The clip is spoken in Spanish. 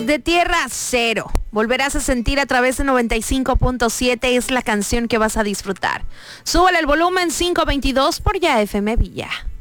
De Tierra Cero. Volverás a sentir a través de 95.7 es la canción que vas a disfrutar. Súbale el volumen 522 por Ya FM Villa.